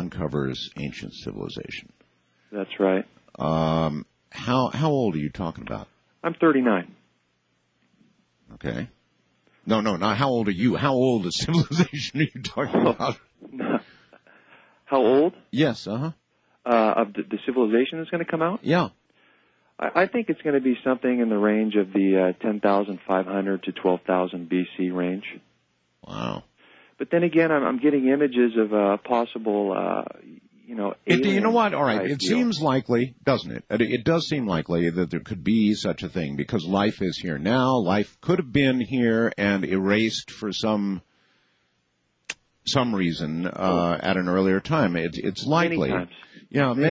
uncovers ancient civilization. That's right. How old are you talking about? I'm 39. Okay. No, not how old are you? How old a civilization are you talking about? How old? Yes, Of the civilization that's going to come out? Yeah. I think it's going to be something in the range of the 10,500 to 12,000 BC range. Wow. But then again, I'm getting images of possible, alien. You know what? All right. It deal. seems likely, doesn't it? It does seem likely that there could be such a thing because life is here now. Life could have been here and erased for some reason at an earlier time. It's likely. Many times. Yeah,